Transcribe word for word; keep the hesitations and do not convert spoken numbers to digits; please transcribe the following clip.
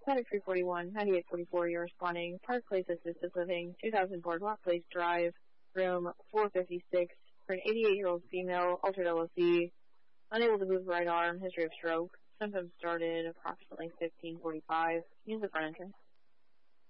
Static three forty-one, ninety-eight forty-four, you're responding. Park Place Assisted Living, two thousand Boardwalk Place Drive, room four fifty-six, for an eighty-eight-year-old female, altered L O C, unable to move right arm, history of stroke. Symptoms started approximately fifteen forty-five. Use the front entrance.